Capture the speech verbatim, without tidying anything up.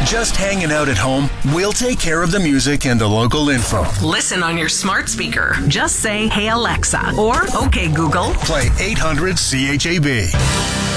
just hanging out at home, we'll take care of the music and the local info. Listen on your smart speaker. Just say, "Hey Alexa," or "Okay Google." Play eight hundred C H A B.